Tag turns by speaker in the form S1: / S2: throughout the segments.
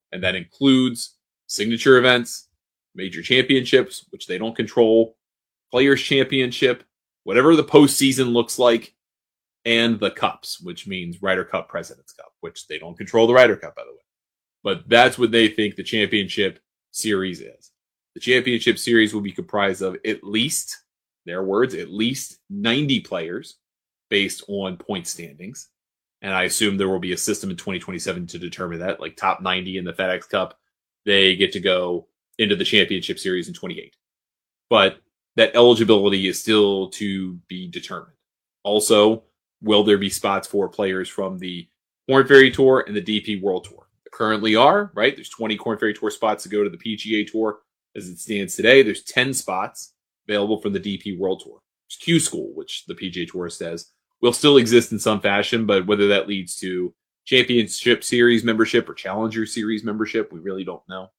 S1: And that includes signature events, major championships, which they don't control, Players' Championship, whatever the postseason looks like, and the Cups, which means Ryder Cup, President's Cup, which they don't control the Ryder Cup, by the way. But that's what they think the championship series is. The championship series will be comprised of at least, their words, at least 90 players based on point standings. And I assume there will be a system in 2027 to determine that, like top 90 in the FedEx Cup, they get to go into the championship series in 28. But that eligibility is still to be determined. Also, will there be spots for players from the Korn Ferry Tour and the DP World Tour? There currently are, right? There's 20 Korn Ferry Tour spots to go to the PGA Tour as it stands today. There's 10 spots available from the DP World Tour. There's Q School, which the PGA Tour says will still exist in some fashion, but whether that leads to Championship Series membership or Challenger Series membership, we really don't know.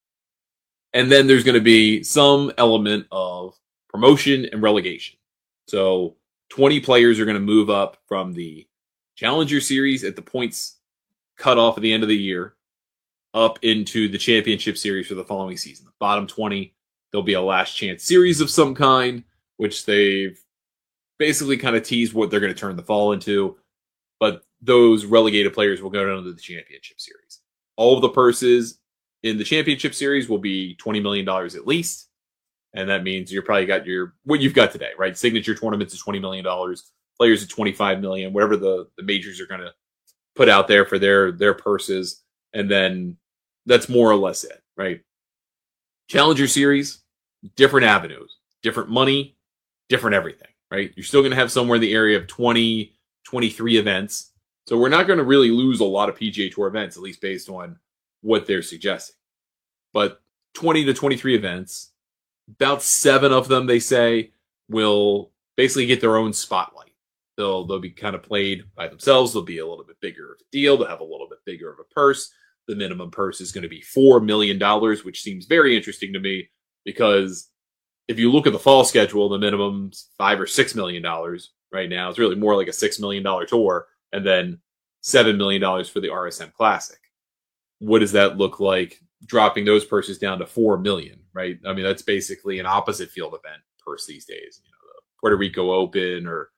S1: And then there's going to be some element of promotion and relegation. So 20 players are going to move up from the Challenger Series at the points cut off at the end of the year up into the Championship Series for the following season. The bottom 20, there'll be a last chance series of some kind, which they've basically kind of teased what they're going to turn the fall into. But those relegated players will go down to the Championship Series. All of the purses in the Championship Series will be $20 million at least. And that means you're probably got what you've got today, right? Signature tournaments is $20 million, players at $25 million, whatever the majors are going to put out there for their purses. And then that's more or less it, right? Challenger Series, different avenues, different money, different everything, right? You're still going to have somewhere in the area of 20, 23 events. So we're not going to really lose a lot of PGA Tour events, at least based on what they're suggesting. But 20 to 23 events, about 7 of them, they say, will basically get their own spotlight. They'll be kind of played by themselves. They'll be a little bit bigger of a deal. They'll have a little bit bigger of a purse. The minimum purse is going to be $4 million, which seems very interesting to me because if you look at the fall schedule, the minimum's $5 or $6 million right now. It's really more like a $6 million tour, and then $7 million for the RSM Classic. What does that look like dropping those purses down to $4 million, right? I mean, that's basically an opposite field event purse these days. You know, the Puerto Rico Open or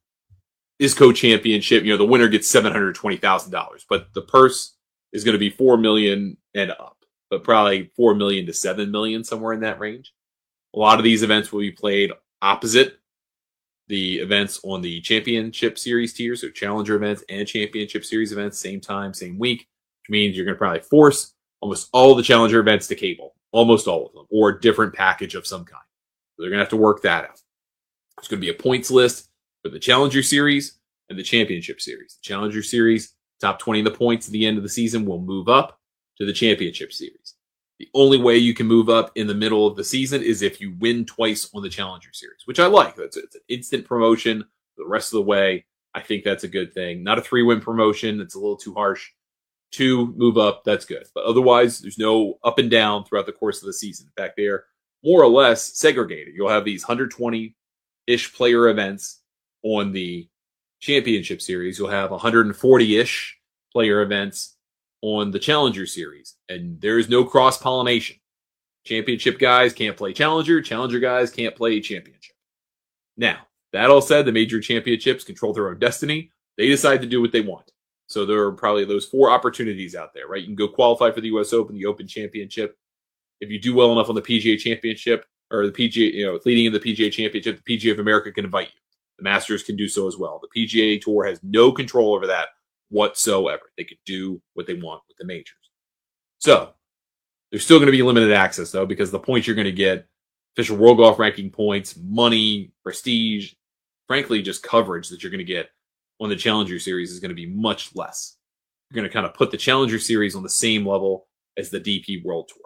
S1: ISCO Championship, you know, the winner gets $720,000, but the purse is going to be $4 million and up, but probably $4 million to $7 million, somewhere in that range. A lot of these events will be played opposite the events on the Championship Series tier, so Challenger events and Championship Series events, same time, same week, which means you're going to probably force almost all the Challenger events to cable, almost all of them, or a different package of some kind. So they're going to have to work that out. There's going to be a points list for the Challenger Series and the Championship Series. The Challenger Series, top 20 of the points at the end of the season will move up to the Championship Series. The only way you can move up in the middle of the season is if you win twice on the Challenger Series, which I like. It's an instant promotion the rest of the way. I think that's a good thing. Not a 3-win promotion. It's a little too harsh. 2 move up, that's good. But otherwise, there's no up and down throughout the course of the season. In fact, they're more or less segregated. You'll have these 120-ish player events on the Championship Series. You'll have 140-ish player events on the Challenger Series. And there is no cross-pollination. Championship guys can't play Challenger. Challenger guys can't play Championship. Now, that all said, the major championships control their own destiny. They decide to do what they want. So there are probably those 4 opportunities out there, right? You can go qualify for the U.S. Open, the Open Championship. If you do well enough on the PGA Championship or the PGA, you know, leading in the PGA Championship, the PGA of America can invite you. The Masters can do so as well. The PGA Tour has no control over that whatsoever. They could do what they want with the majors. So there's still going to be limited access, though, because the points you're going to get, official World Golf Ranking points, money, prestige, frankly, just coverage that you're going to get on the Challenger Series is going to be much less. You're going to kind of put the Challenger Series on the same level as the DP World Tour.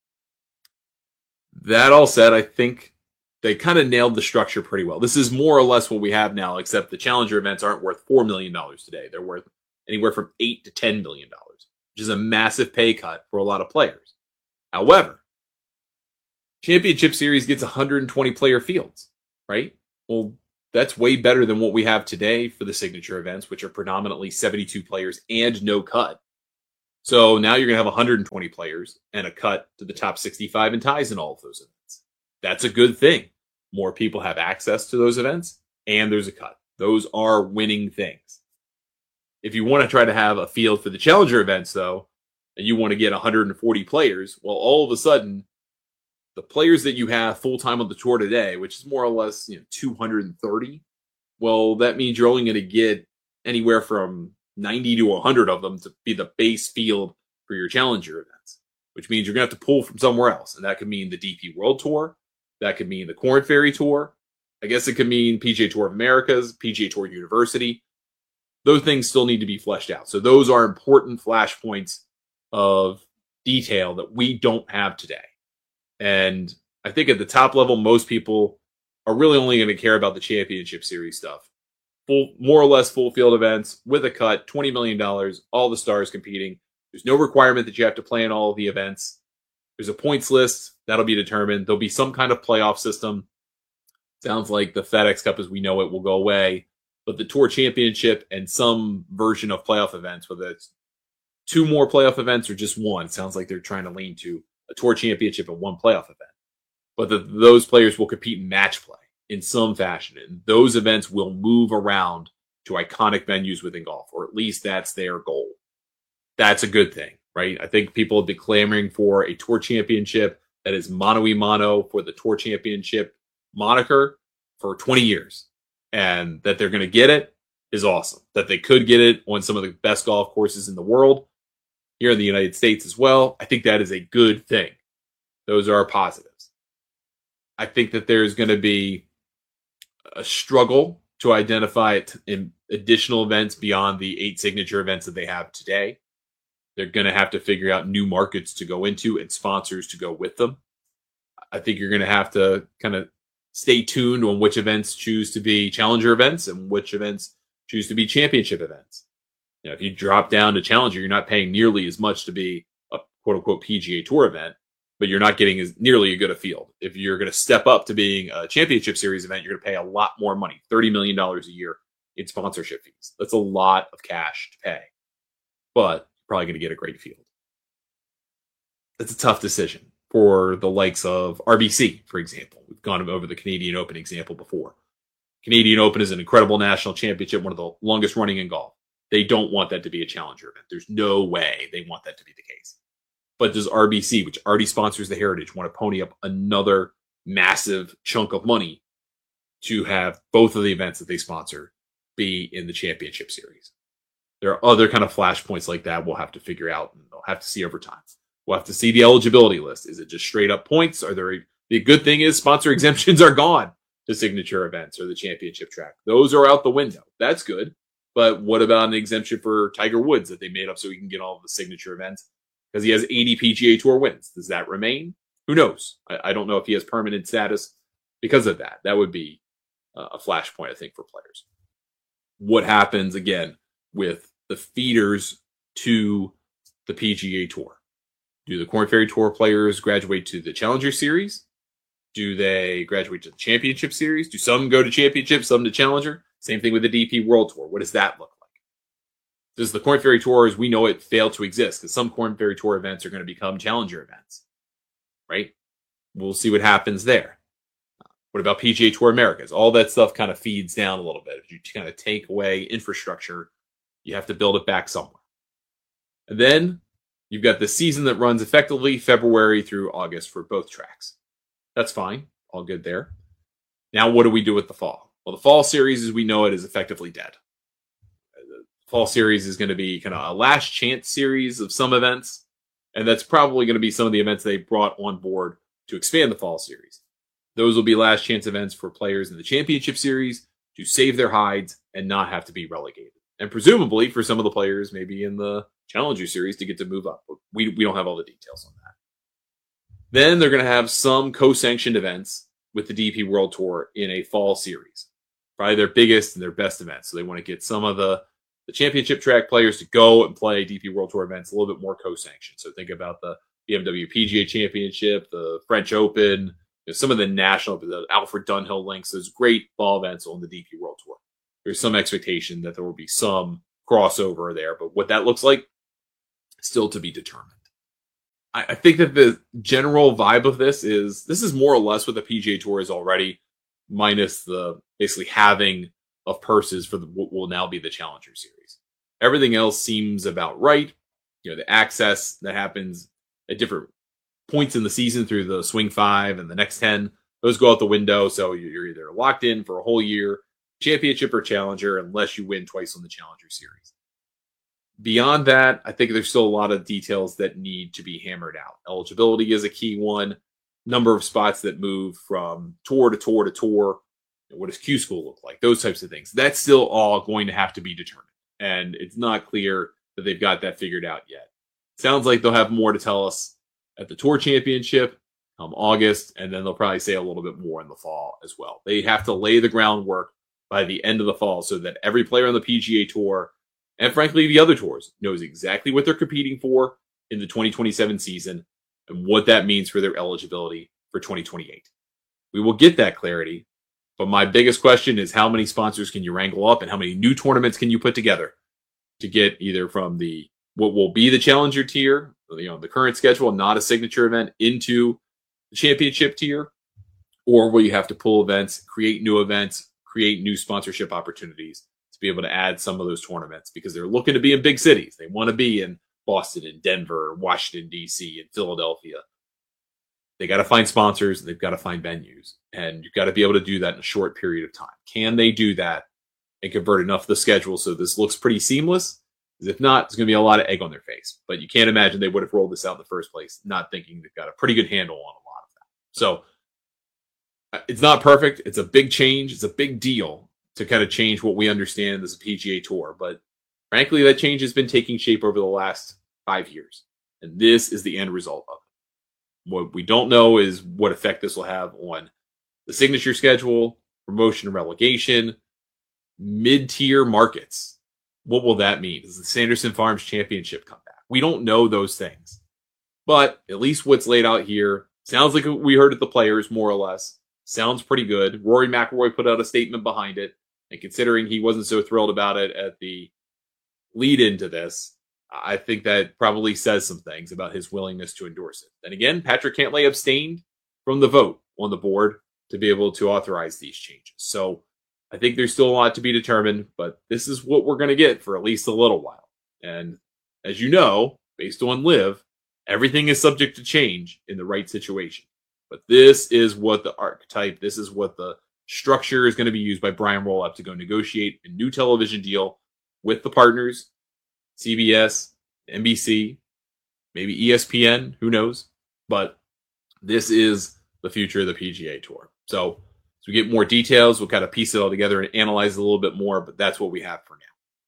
S1: That all said, I think they kind of nailed the structure pretty well. This is more or less what we have now, except the Challenger events aren't worth $4 million today. They're worth anywhere from $8 to $10 million, which is a massive pay cut for a lot of players. However, Championship Series gets 120 player fields, right? Well, that's way better than what we have today for the signature events, which are predominantly 72 players and no cut. So now you're going to have 120 players and a cut to the top 65 and ties in all of those events. That's a good thing. More people have access to those events, and there's a cut. Those are winning things. If you want to try to have a field for the challenger events, though, and you want to get 140 players, well, all of a sudden, the players that you have full-time on the tour today, which is more or less 230, well, that means you're only going to get anywhere from 90 to 100 of them to be the base field for your challenger events, which means you're going to have to pull from somewhere else. And that could mean the DP World Tour. That could mean the Korn Ferry Tour. I guess it could mean PGA Tour of Americas, PGA Tour University. Those things still need to be fleshed out. So those are important flashpoints of detail that we don't have today. And I think at the top level, most people are really only going to care about the championship series stuff. More or less full field events with a cut, $20 million, all the stars competing. There's no requirement that you have to play in all of the events. There's a points list that'll be determined. There'll be some kind of playoff system. Sounds like the FedEx Cup as we know it will go away, but the Tour Championship and some version of playoff events, whether it's 2 more playoff events or just one, sounds like they're trying to lean to a Tour Championship and 1 playoff event. But those players will compete in match play in some fashion, and those events will move around to iconic venues within golf, or at least that's their goal. That's a good thing, right? I think people have been clamoring for a Tour Championship that is mano-a-mano for the Tour Championship moniker for 20 years. And that they're going to get it is awesome. That they could get it on some of the best golf courses in the world, here in the United States as well, I think that is a good thing. Those are positives. I think that there's going to be a struggle to identify in additional events beyond the 8 signature events that they have today. They're going to have to figure out new markets to go into and sponsors to go with them. I think you're going to have to kind of stay tuned on which events choose to be challenger events and which events choose to be championship events. If you drop down to challenger, you're not paying nearly as much to be a quote unquote PGA Tour event, but you're not getting as nearly a good a field. If you're going to step up to being a championship series event, you're going to pay a lot more money, $30 million a year in sponsorship fees. That's a lot of cash to pay, but you're probably going to get a great field. That's a tough decision for the likes of RBC, for example. We've gone over the Canadian Open example before. Canadian Open is an incredible national championship, one of the longest running in golf. They don't want that to be a challenger event. There's no way they want that to be the case. But does RBC, which already sponsors the Heritage, want to pony up another massive chunk of money to have both of the events that they sponsor be in the championship series? There are other kind of flashpoints like that we'll have to figure out, and they'll have to see over time. We'll have to see the eligibility list. Is it just straight up points? The good thing is sponsor exemptions are gone to signature events or the championship track. Those are out the window. That's good. But what about an exemption for Tiger Woods that they made up so he can get all of the signature events? Because he has 80 PGA Tour wins. Does that remain? Who knows? I don't know if he has permanent status because of that. That would be a flashpoint, I think, for players. What happens, again, with the feeders to the PGA Tour? Do the Korn Ferry Tour players graduate to the Challenger Series? Do they graduate to the Championship Series? Do some go to Championship, some to Challenger? Same thing with the DP World Tour. What does that look like? Does the Korn Ferry Tour, as we know it, fail to exist? Because some Korn Ferry Tour events are going to become Challenger events, right? We'll see what happens there. What about PGA Tour Americas? All that stuff kind of feeds down a little bit. If you kind of take away infrastructure, you have to build it back somewhere. And then you've got the season that runs effectively February through August for both tracks. That's fine. All good there. Now, what do we do with the fall? Well, the fall series, as we know it, is effectively dead. The fall series is going to be kind of a last chance series of some events, and that's probably going to be some of the events they brought on board to expand the fall series. Those will be last chance events for players in the championship series to save their hides and not have to be relegated. And presumably for some of the players, maybe in the Challenger Series, to get to move up. But we don't have all the details on that. Then they're going to have some co-sanctioned events with the DP World Tour in a fall series. Probably their biggest and their best events. So they want to get some of the championship track players to go and play DP World Tour events a little bit more co-sanctioned. So think about the BMW PGA Championship, the French Open, some of the national, the Alfred Dunhill Links, those great fall events on the DP World Tour. There's some expectation that there will be some crossover there, but what that looks like Still to be determined. I think that the general vibe of this is more or less what the PGA Tour is already, minus the basically halving of purses for what will now be the Challenger Series. Everything else seems about right. The access that happens at different points in the season through the Swing 5 and the next 10, those go out the window. So you're either locked in for a whole year, championship or challenger, unless you win twice on the Challenger Series. Beyond that, I think there's still a lot of details that need to be hammered out. Eligibility is a key one. Number of spots that move from tour to tour to tour. What does Q School look like? Those types of things. That's still all going to have to be determined. And it's not clear that they've got that figured out yet. Sounds like they'll have more to tell us at the Tour Championship come August, and then they'll probably say a little bit more in the fall as well. They have to lay the groundwork by the end of the fall so that every player on the PGA Tour, and frankly the other tours, knows exactly what they're competing for in the 2027 season and what that means for their eligibility for 2028. We will get that clarity, but my biggest question is how many sponsors can you wrangle up and how many new tournaments can you put together to get either from what will be the Challenger tier, the current schedule, not a signature event, into the championship tier, or will you have to pull events, create new sponsorship opportunities to be able to add some of those tournaments because they're looking to be in big cities. They want to be in Boston and Denver, Washington, D.C., and Philadelphia. They got to find sponsors. They've got to find venues. And you've got to be able to do that in a short period of time. Can they do that and convert enough of the schedule so this looks pretty seamless? Because if not, there's going to be a lot of egg on their face. But you can't imagine they would have rolled this out in the first place, not thinking they've got a pretty good handle on a lot of that. So it's not perfect. It's a big change. It's a big deal to kind of change what we understand as a PGA Tour. But frankly, that change has been taking shape over the last 5 years. And this is the end result of it. What we don't know is what effect this will have on the signature schedule, promotion and relegation, mid-tier markets. What will that mean? Does the Sanderson Farms Championship come back? We don't know those things. But at least what's laid out here sounds like we heard at the Players, more or less. Sounds pretty good. Rory McIlroy put out a statement behind it. And considering he wasn't so thrilled about it at the lead into this, I think that probably says some things about his willingness to endorse it. And again, Patrick Cantlay abstained from the vote on the board to be able to authorize these changes. So I think there's still a lot to be determined, but this is what we're going to get for at least a little while. And as you know, based on LIV, everything is subject to change in the right situation. But this is what the archetype, this is what the structure is going to be used by Brian Roloff to go negotiate a new television deal with the partners, CBS, NBC, maybe ESPN, who knows? But this is the future of the PGA Tour. So as we get more details, we'll kind of piece it all together and analyze it a little bit more, but that's what we have for now.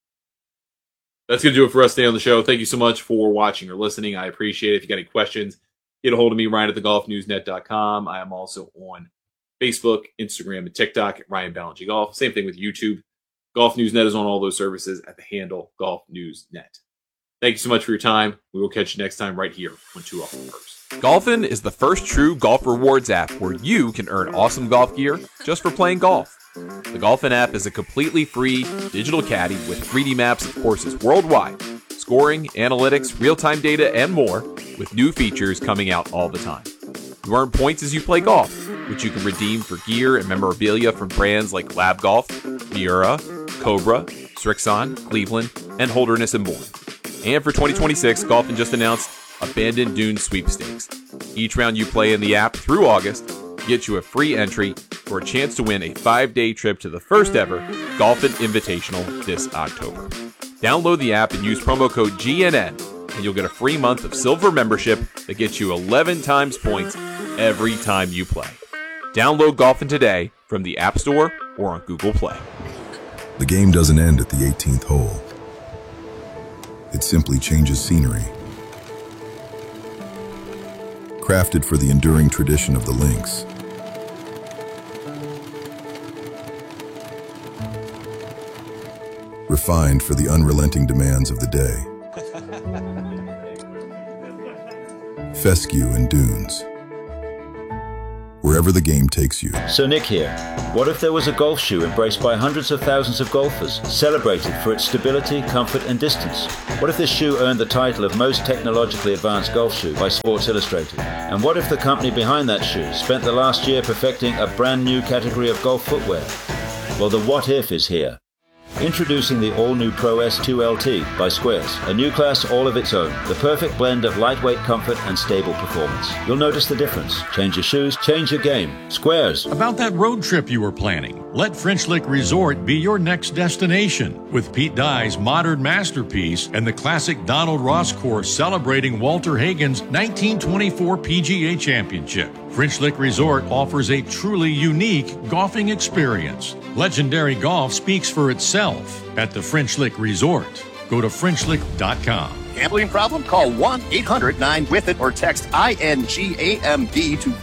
S1: That's going to do it for us today on the show. Thank you so much for watching or listening. I appreciate it. If you got any questions, get a hold of me, Ryan at thegolfnewsnet.com. I am also on Facebook, Instagram, and TikTok at Ryan Ballengee Golf. Same thing with YouTube. Golf News Net is on all those services at the handle Golf News Net. Thank you so much for your time. We will catch you next time right here on Two Off the First.
S2: Golfin is the first true golf rewards app where you can earn awesome golf gear just for playing golf. The Golfin app is a completely free digital caddy with 3D maps of courses worldwide, scoring, analytics, real-time data, and more, with new features coming out all the time. You earn points as you play golf, which you can redeem for gear and memorabilia from brands like Lab Golf, Miura, Cobra, Strixon, Cleveland, and Holderness and Bourne. And for 2026, Golfin just announced Abandoned Dunes Sweepstakes. Each round you play in the app through August gets you a free entry for a chance to win a 5-day trip to the first ever Golfin Invitational this October. Download the app and use promo code GNN, and you'll get a free month of silver membership that gets you 11 times points every time you play. Download Golfin today from the App Store or on Google Play.
S3: The game doesn't end at the 18th hole. It simply changes scenery. Crafted for the enduring tradition of the links. Refined for the unrelenting demands of the day. Fescue and Dunes. wherever the game takes you.
S4: So Nick here. What if there was a golf shoe embraced by hundreds of thousands of golfers, celebrated for its stability, comfort and distance? What if this shoe earned the title of most technologically advanced golf shoe by Sports Illustrated? And what if the company behind that shoe spent the last year perfecting a brand new category of golf footwear? Well, the what if is here. Introducing the all-new Pro S2 LT by Squares, a new class all of its own, the perfect blend of lightweight comfort and stable performance. You'll notice the difference. Change your shoes, change your game. Squares.
S5: About that road trip you were planning, let French Lick Resort be your next destination. With Pete Dye's modern masterpiece and the classic Donald Ross course celebrating Walter Hagen's 1924 PGA Championship, French Lick Resort offers a truly unique golfing experience. Legendary golf speaks for itself at the French Lick Resort. Go to FrenchLick.com.
S6: Gambling problem? Call 1-800-9-WITH-IT or text INGAMB to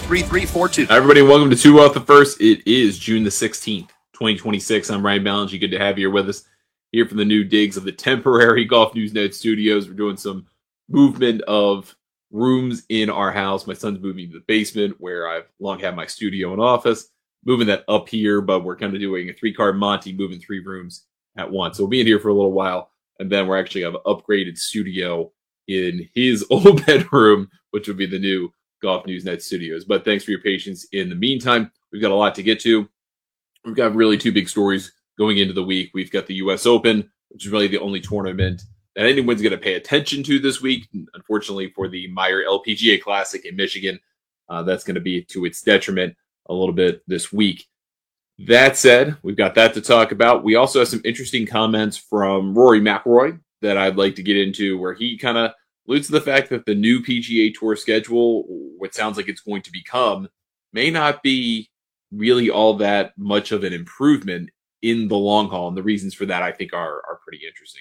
S6: 53342.
S1: Hi, everybody. Welcome to Two Off the First. It is June the 16th, 2026. I'm Ryan Ballinger. Good to have you here with us here from the new digs of the temporary Golf News Net studios. We're doing some movement of rooms in our house. My son's moving to the basement where I've long had my studio and office, moving that up here, but we're kind of doing a 3-card Monty, moving 3 rooms at once. So we'll be in here for a little while, and then we're actually have an upgraded studio in his old bedroom, which will be the new Golf News Net studios. But thanks for your patience in the meantime. We've got a lot to get to. We've got really 2 big stories going into the week. We've got the U.S. Open, which is really the only tournament that anyone's going to pay attention to this week. Unfortunately, for the Meyer LPGA Classic in Michigan, that's going to be to its detriment a little bit this week. That said, we've got that to talk about. We also have some interesting comments from Rory McIlroy that I'd like to get into, where he kind of alludes to the fact that the new PGA Tour schedule, what sounds like it's going to become, may not be really all that much of an improvement in the long haul. And the reasons for that, I think, are pretty interesting.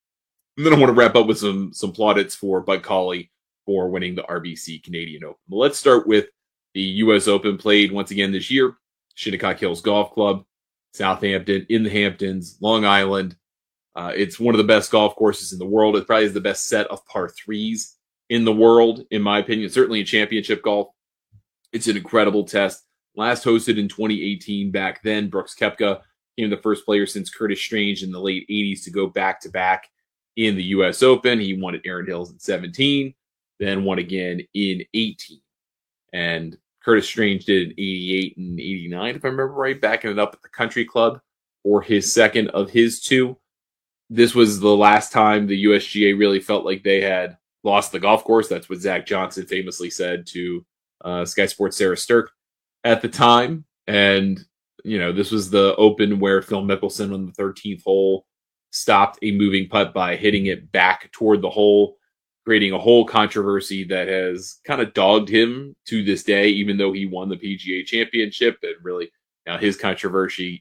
S1: And then I want to wrap up with some plaudits for Bud Cauley for winning the RBC Canadian Open. But let's start with the U.S. Open, played once again this year. Shinnecock Hills Golf Club, Southampton, in the Hamptons, Long Island. It's one of the best golf courses in the world. It probably is the best set of par 3s in the world, in my opinion. Certainly in championship golf, it's an incredible test. Last hosted in 2018. Back then, Brooks Koepka became the first player since Curtis Strange in the late 80s to go back-to-back in the U.S. Open. He won at Erin Hills in 17, then won again in 18. And Curtis Strange did in 88 and 89, if I remember right, backing it up at the Country Club for his second of his 2. This was the last time the USGA really felt like they had lost the golf course. That's what Zach Johnson famously said to Sky Sports' Sarah Stirk at the time. And, you know, this was the Open where Phil Mickelson on the 13th hole stopped a moving putt by hitting it back toward the hole, creating a whole controversy that has kind of dogged him to this day, even though he won the PGA Championship. And really, now his controversy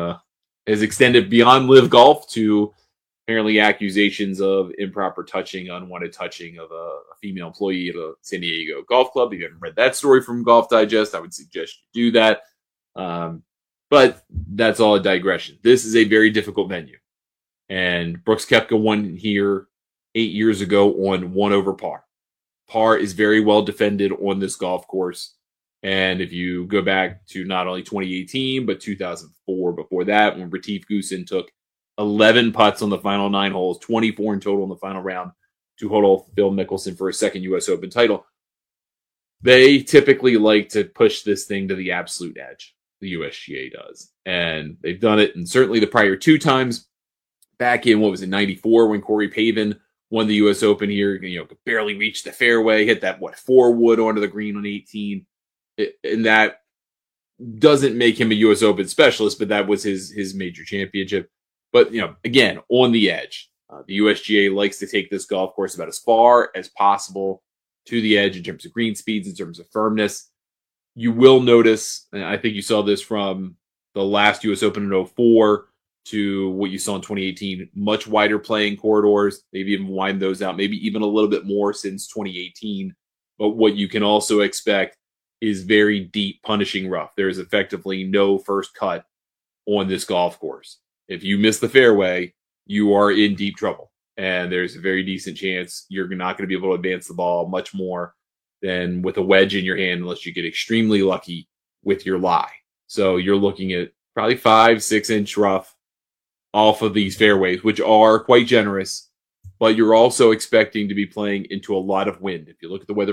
S1: has extended beyond live golf to apparently accusations of improper touching, unwanted touching of a female employee at a San Diego golf club. If you haven't read that story from Golf Digest, I would suggest you do that. But that's all a digression. This is a very difficult venue. And Brooks Koepka won here 8 years ago on 1 over par. Par is very well defended on this golf course. And if you go back to not only 2018, but 2004 before that, when Retief Goosen took 11 putts on the final 9 holes, 24 in total in the final round, to hold off Phil Mickelson for a second U.S. Open title. They typically like to push this thing to the absolute edge. The USGA does. And they've done it, and certainly the prior 2 times, back in, 94, when Corey Pavin won the U.S. Open here, could barely reach the fairway, hit that, 4-wood onto the green on 18. And that doesn't make him a U.S. Open specialist, but that was his major championship. But, again, on the edge. The USGA likes to take this golf course about as far as possible to the edge in terms of green speeds, in terms of firmness. You will notice, and I think you saw this from the last U.S. Open in 2004 to what you saw in 2018, much wider playing corridors. They've even widened those out, maybe even a little bit more since 2018. But what you can also expect is very deep, punishing rough. There is effectively no first cut on this golf course. If you miss the fairway, you are in deep trouble. And there's a very decent chance you're not going to be able to advance the ball much more than with a wedge in your hand unless you get extremely lucky with your lie. So you're looking at probably 5-6 inch rough off of these fairways, which are quite generous, but you're also expecting to be playing into a lot of wind. If you look at the weather